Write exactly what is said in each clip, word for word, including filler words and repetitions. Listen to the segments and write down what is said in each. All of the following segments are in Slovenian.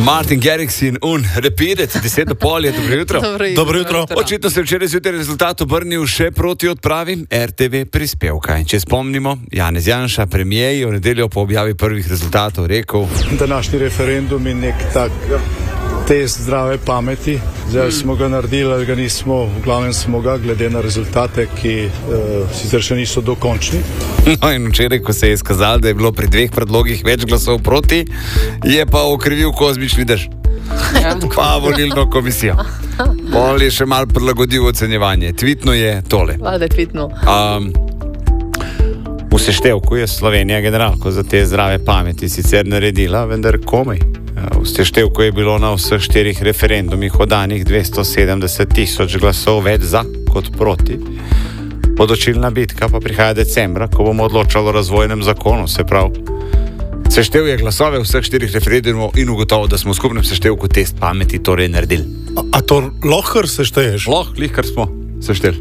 Martin Garrix in Un Repeated, deset do pol je, dobro jutro. Dobro jutro. Dobro jutro. Očitno se včeraj zjutraj rezultat obrnil še proti odpravi R T V prispevka. In če spomnimo, Janez Janša, premijer, je v nedeljo po objavi prvih rezultatov rekel: današnji referendum je nek tak test zdrave pameti. Zdaj hmm. smo ga naredili, ali ga nismo, v glavnem smo ga, glede na rezultate, ki uh, sicer še niso dokončni. No in včeraj, ko se je izkazalo, da je bilo pri dveh predlogih več glasov proti, je pa okrivil kozmični dež. Ja. Pa volilno komisijo. Pol je še malo prilagodil ocenjevanje. Tvitno je tole. Valde tvitno. Um, v seštevku je Slovenija generalko za te zdrave pameti sicer naredila, vendar komaj. V seštevku je bilo na vseh štirih referendumih oddanih dvesto sedemdeset tisoč glasov več za kot proti. Odločilna bitka pa prihaja decembra, ko bomo odločali o razvojnem zakonu, se pravi. Seštev je glasove vseh štirih referendumov in ugotovil, da smo v skupnem seštevku test pameti torej naredili. A, a to lahko sešteješ? Lahko, lihkar smo sešteli.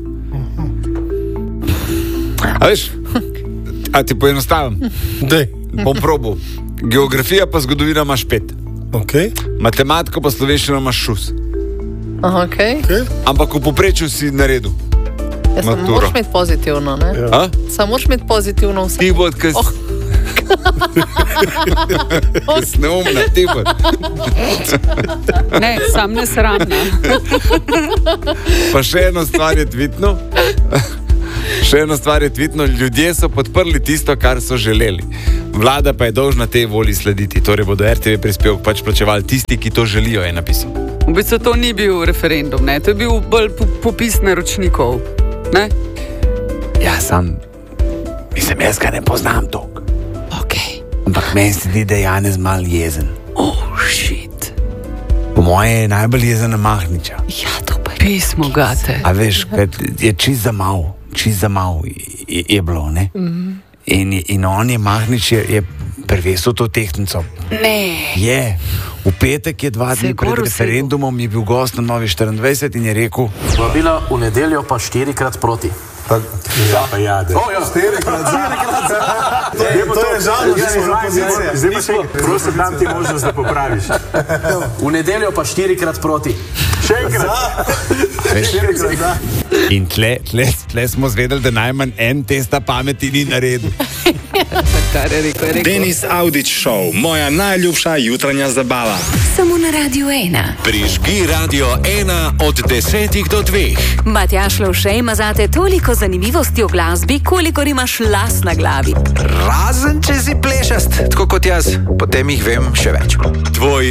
A veš, a ti poenostavim? Dej. Bom probal. Geografija pa zgodovina imaš pet. Okay. Matematiko pa slovenščino imaš šus. Aha, okej. Okay. Ampak v povprečju si naredil. Ja, samo moraš imeti pozitivno, ne? Ja. Samo moraš imeti pozitivno vse. Ti bod, kaj... Oh. Sneumna, ti bod. Ne, sam nesramna. Pa še eno stvar je tvitno. Še eno stvar je tvitno. Ljudje so podprli tisto, kar so želeli. Vlada pa je dolžna tej volji slediti. Torej bodo R T V prispevek pač plačevali tisti, ki to želijo, je napisal. V bistvu to ni bil referendum, ne? To je bil bolj popis naročnikov, ne? Ja, sam, mislim, jaz ga ne poznam toliko. Okej. Ampak meni se zdi, da je Janez mal jezen. Oh, shit. Po moje je najbolj jezen na Mahniča. Ja, to pa je. Pismo gate. A veš, je čist za mal, čist za mal je, je bilo, ne? Mhm. In, in on je, Mahnič, je, je prevesil to tehtnico. Ne. Je. V petek je dva dni pred referendumom je bil gost na Novi štiriindvajset in je rekel: vabila v nedeljo pa štirikrat proti. Ja, pa jade. O, ja, štirikrat za. To je žalno, že smo opozicija. Zdaj pa še, prosim, dam ti možnost, da popraviš. V nedeljo pa štirikrat proti. Še enkrat. Štirikrat za. In tle, tle, tle smo zvedeli, da najmanj en testa pameti ni naredil. Kar je rekel, je rekel. Denis Audić Show, moja najljubša jutranja zabava. Samo na Radio ena. Prižgi Radio ena od desetih do dveh. Matjaž Lovše ima zate toliko zanimivosti o glasbi, kolikor imaš las na glavi. Razen, če si plešast, tako kot jaz, potem jih vem še več. Tvoj